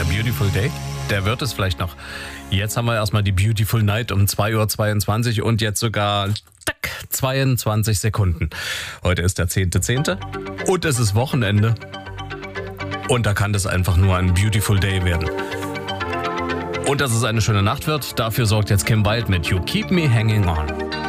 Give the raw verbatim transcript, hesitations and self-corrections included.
der Beautiful Day, der wird es vielleicht noch. Jetzt haben wir erstmal die Beautiful Night um zwei Uhr zweiundzwanzig und jetzt sogar tack, zweiundzwanzig Sekunden. Heute ist der zehnte zehnte und es ist Wochenende. Und da kann das einfach nur ein Beautiful Day werden. Und dass es eine schöne Nacht wird, dafür sorgt jetzt Kim Wilde mit You Keep Me Hanging On.